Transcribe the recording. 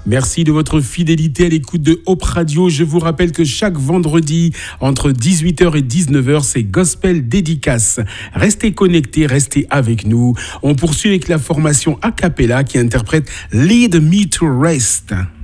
Merci de votre fidélité à l'écoute de Hope Radio. Je vous rappelle que chaque vendredi, entre 18h et 19h, c'est Gospel Dédicace. Restez connectés, restez avec nous. On poursuit avec la formation a cappella qui interprète Lead Me to Rest.